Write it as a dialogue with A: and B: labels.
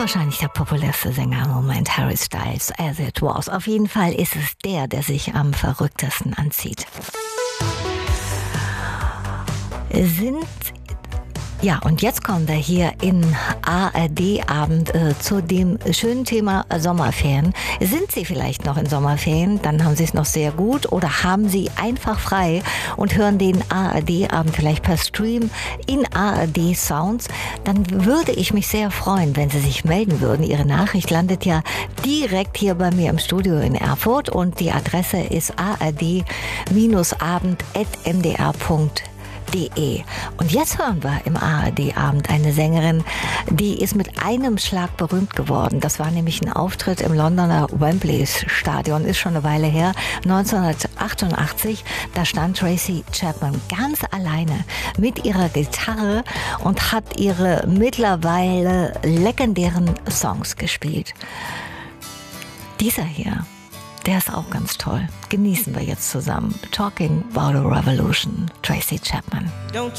A: wahrscheinlich der populärste Sänger im Moment, Harry Styles, As It Was. Auf jeden Fall ist es der sich am verrücktesten anzieht. Ja, und jetzt kommen wir hier in ARD-Abend zu dem schönen Thema Sommerferien. Sind Sie vielleicht noch in Sommerferien? Dann haben Sie es noch sehr gut. Oder haben Sie einfach frei und hören den ARD-Abend vielleicht per Stream in ARD Sounds? Dann würde ich mich sehr freuen, wenn Sie sich melden würden. Ihre Nachricht landet ja direkt hier bei mir im Studio in Erfurt und die Adresse ist ard-abend@mdr.de. Und jetzt hören wir im ARD-Abend eine Sängerin, die ist mit einem Schlag berühmt geworden. Das war nämlich ein Auftritt im Londoner Wembley-Stadion, ist schon eine Weile her, 1988. Da stand Tracy Chapman ganz alleine mit ihrer Gitarre und hat ihre mittlerweile legendären Songs gespielt. Dieser hier, der ist auch ganz toll. Genießen wir jetzt zusammen. Talking About a Revolution, Tracy Chapman.
B: Don't